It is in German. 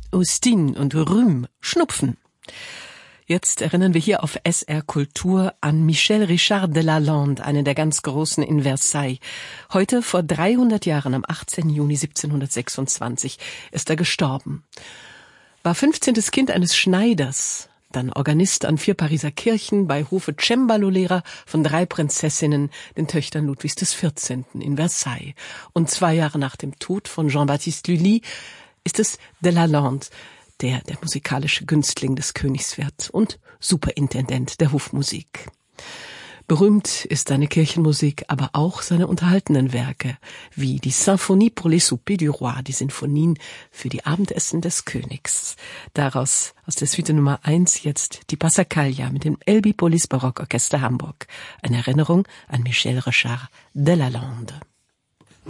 Austin und Rhume, Schnupfen. Jetzt erinnern wir hier auf SR Kultur an Michel Richard de Lalande, einen der ganz Großen in Versailles. Heute, vor 300 Jahren, am 18. Juni 1726, ist er gestorben. War 15. Kind eines Schneiders, dann Organist an 4 Pariser Kirchen, bei Hofe Cembalo-Lehrer von 3 Prinzessinnen, den Töchtern Ludwigs XIV. In Versailles. Und 2 Jahre nach dem Tod von Jean-Baptiste Lully ist es de Lalande, der musikalische Günstling des Königs wird und Superintendent der Hofmusik. Berühmt ist seine Kirchenmusik, aber auch seine unterhaltenen Werke, wie die Symphonie pour les soupers du roi, die Sinfonien für die Abendessen des Königs. Daraus, aus der Suite Nummer 1, jetzt die Passacaglia mit dem Elbie Polis Barockorchester Hamburg. Eine Erinnerung an Michel Richard de Lalande.